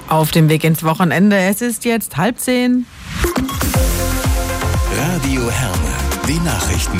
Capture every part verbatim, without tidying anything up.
Auf dem Weg ins Wochenende. Es ist jetzt halb zehn. Radio Herne, die Nachrichten.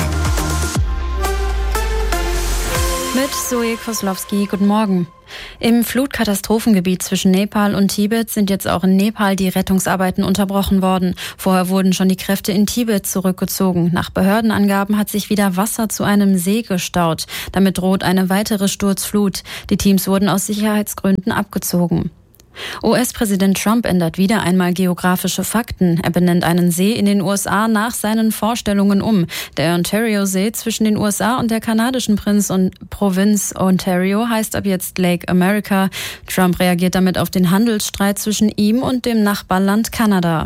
Mit Zoe Koslowski, guten Morgen. Im Flutkatastrophengebiet zwischen Nepal und Tibet sind jetzt auch in Nepal die Rettungsarbeiten unterbrochen worden. Vorher wurden schon die Kräfte in Tibet zurückgezogen. Nach Behördenangaben hat sich wieder Wasser zu einem See gestaut. Damit droht eine weitere Sturzflut. Die Teams wurden aus Sicherheitsgründen abgezogen. U S-Präsident Trump ändert wieder einmal geografische Fakten. Er benennt einen See in den U S A nach seinen Vorstellungen um. Der Ontario-See zwischen den U S A und der kanadischen Prinz und Provinz Ontario heißt ab jetzt Lake America. Trump reagiert damit auf den Handelsstreit zwischen ihm und dem Nachbarland Kanada.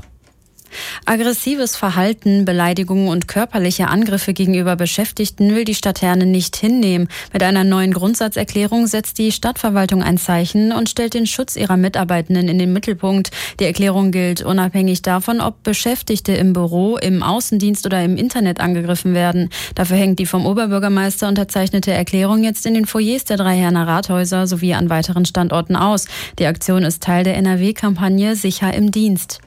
Aggressives Verhalten, Beleidigungen und körperliche Angriffe gegenüber Beschäftigten will die Stadt Herne nicht hinnehmen. Mit einer neuen Grundsatzerklärung setzt die Stadtverwaltung ein Zeichen und stellt den Schutz ihrer Mitarbeitenden in den Mittelpunkt. Die Erklärung gilt unabhängig davon, ob Beschäftigte im Büro, im Außendienst oder im Internet angegriffen werden. Dafür hängt die vom Oberbürgermeister unterzeichnete Erklärung jetzt in den Foyers der drei Herner Rathäuser sowie an weiteren Standorten aus. Die Aktion ist Teil der N R W-Kampagne Sicher im Dienst.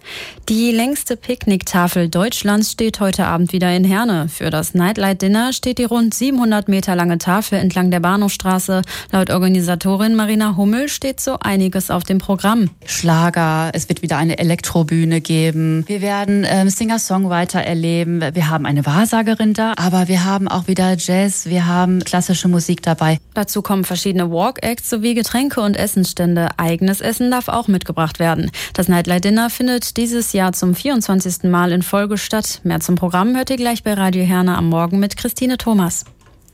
Die längste Picknicktafel Deutschlands steht heute Abend wieder in Herne. Für das Nightlight Dinner steht die rund siebenhundert Meter lange Tafel entlang der Bahnhofstraße. Laut Organisatorin Marina Hummel steht so einiges auf dem Programm. Schlager, es wird wieder eine Elektrobühne geben. Wir werden ähm, Singer-Songwriter erleben. Wir haben eine Wahrsagerin da, aber wir haben auch wieder Jazz, wir haben klassische Musik dabei. Dazu kommen verschiedene Walk-Acts sowie Getränke und Essensstände. Eigenes Essen darf auch mitgebracht werden. Das Nightlight Dinner findet dieses Jahr zum vierundzwanzigsten Mal in Folge statt. Mehr zum Programm hört ihr gleich bei Radio Herne am Morgen mit Christine Thomas.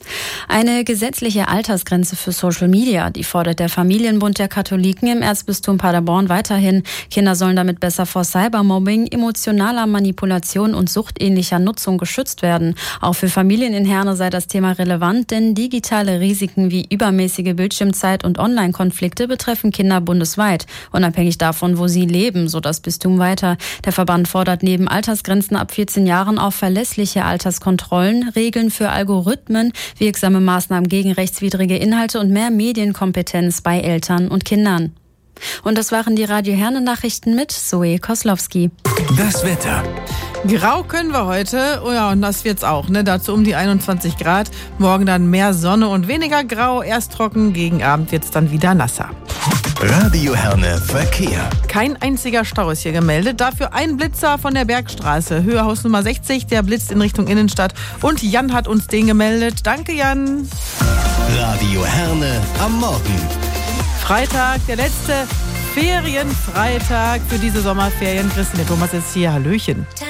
Eine gesetzliche Altersgrenze für Social Media, die fordert der Familienbund der Katholiken im Erzbistum Paderborn weiterhin. Kinder sollen damit besser vor Cybermobbing, emotionaler Manipulation und suchtähnlicher Nutzung geschützt werden. Auch für Familien in Herne sei das Thema relevant, denn digitale Risiken wie übermäßige Bildschirmzeit und Online-Konflikte betreffen Kinder bundesweit. Unabhängig davon, wo sie leben, so das Bistum weiter. Der Verband fordert neben Altersgrenzen ab vierzehn Jahren auch verlässliche Alterskontrollen, Regeln für Algorithmen, wirksame Maßnahmen gegen rechtswidrige Inhalte und mehr Medienkompetenz bei Eltern und Kindern. Und das waren die Radio Herne Nachrichten mit Zoe Koslowski. Das Wetter. Grau können wir heute, oh ja, und das wird's auch, ne? Dazu um die einundzwanzig Grad. Morgen dann mehr Sonne und weniger grau, erst trocken, gegen Abend wird's dann wieder nasser. Radio Herne Verkehr. Kein einziger Stau ist hier gemeldet, dafür ein Blitzer von der Bergstraße, Höhe Haus Nummer sechzig, der blitzt in Richtung Innenstadt und Jan hat uns den gemeldet. Danke, Jan. Radio Herne am Morgen. Freitag, der letzte Ferienfreitag für diese Sommerferien. Christine Thomas ist hier, hallöchen.